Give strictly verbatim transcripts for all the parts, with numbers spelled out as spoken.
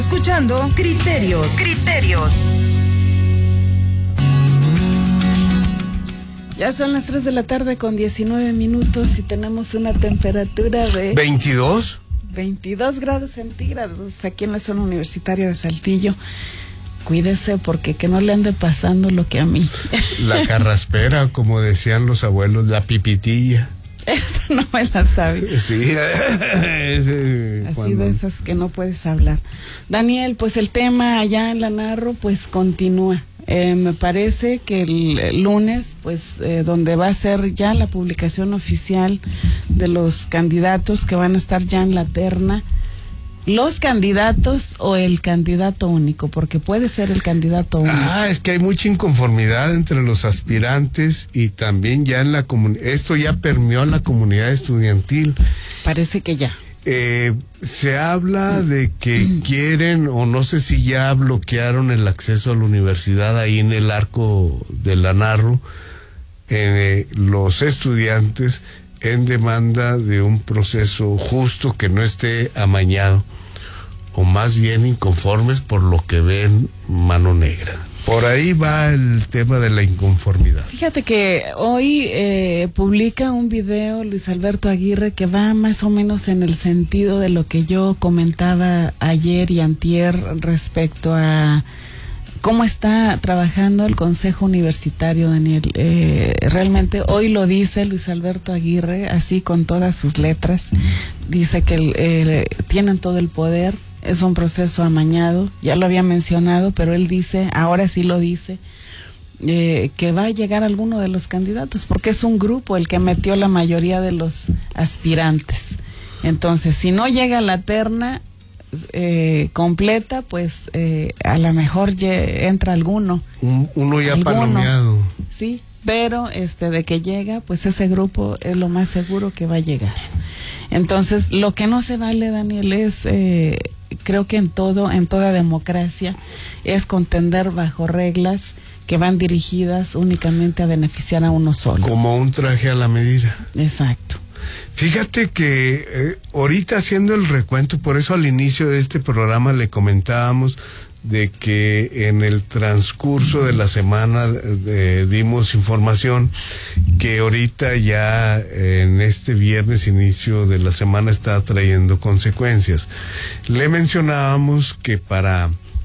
Escuchando Criterios. Criterios. Ya son las tres de la tarde con diecinueve minutos y tenemos una temperatura de ¿veintidós? veintidós grados centígrados aquí en la zona universitaria de Saltillo. Cuídese porque que no le ande pasando lo que a mí. La carraspera, como decían los abuelos, la pipitilla. Esa no me la sabe. Sí, ese, así cuando... de esas que no puedes hablar. Daniel, pues el tema allá en la Narro pues continúa. Eh, me parece que el, el lunes, pues, eh, donde va a ser ya la publicación oficial de los candidatos que van a estar ya en la terna, los candidatos o el candidato único, porque puede ser el candidato único. Ah, es que hay mucha inconformidad entre los aspirantes y también ya en la comunidad, esto ya permeó a la comunidad estudiantil. Parece que ya. Eh, se habla de que quieren, o no sé si ya bloquearon el acceso a la universidad ahí en el arco de la Narro, eh, los estudiantes en demanda de un proceso justo que no esté amañado, o más bien inconformes por lo que ven mano negra. Por ahí va el tema de la inconformidad. Fíjate que hoy eh, publica un video Luis Alberto Aguirre que va más o menos en el sentido de lo que yo comentaba ayer y antier respecto a cómo está trabajando el Consejo Universitario, Daniel. Eh, realmente hoy lo dice Luis Alberto Aguirre, así con todas sus letras. Dice que eh, tienen todo el poder. Es un proceso amañado, ya lo había mencionado, pero él dice, ahora sí lo dice, eh, que va a llegar alguno de los candidatos, porque es un grupo el que metió la mayoría de los aspirantes. Entonces, si no llega la terna eh, completa, pues eh, a lo mejor entra alguno. Un, uno ya alguno, palomeado. Sí, pero este de que llega, pues ese grupo es lo más seguro que va a llegar. Entonces, lo que no se vale, Daniel, es... Eh, creo que en todo, en toda democracia, es contender bajo reglas que van dirigidas únicamente a beneficiar a uno solo. Como un traje a la medida. Exacto. Fíjate que eh, ahorita haciendo el recuento, por eso al inicio de este programa le comentábamos de que en el transcurso de la semana eh, dimos información que ahorita ya eh, en este viernes inicio de la semana está trayendo consecuencias. Le mencionábamos que para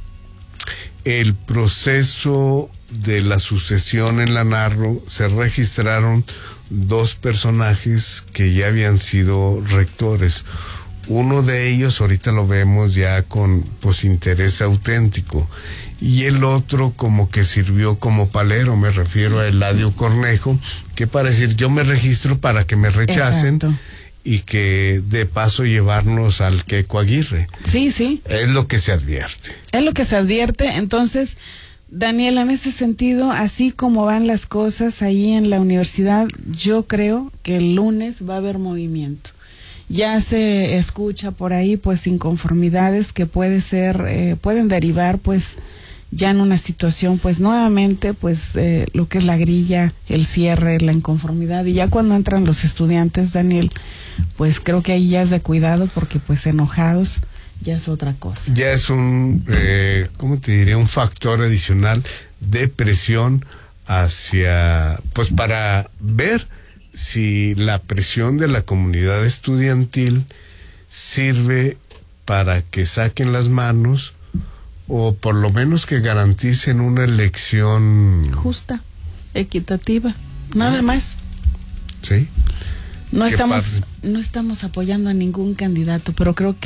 el proceso de la sucesión en la Narro se registraron dos personajes que ya habían sido rectores. Uno de ellos ahorita lo vemos ya con pues interés auténtico y el otro como que sirvió como palero, me refiero a Eladio Cornejo, que para decir yo me registro para que me rechacen. Exacto. Y que de paso llevarnos al Queco Aguirre. Sí, sí. Es lo que se advierte. Es lo que se advierte. Entonces, Daniela, en este sentido, así como van las cosas ahí en la universidad, yo creo que el lunes va a haber movimiento. Ya se escucha por ahí pues inconformidades que puede ser, eh, pueden derivar pues ya en una situación pues nuevamente pues eh, lo que es la grilla, el cierre, la inconformidad, y ya cuando entran los estudiantes, Daniel, pues creo que ahí ya es de cuidado porque pues enojados ya es otra cosa. Ya es un, eh, ¿cómo te diría? Un factor adicional de presión hacia, pues para ver si la presión de la comunidad estudiantil sirve para que saquen las manos o por lo menos que garanticen una elección justa, equitativa, nada más. Sí. No estamos, no estamos apoyando a ningún candidato, pero creo que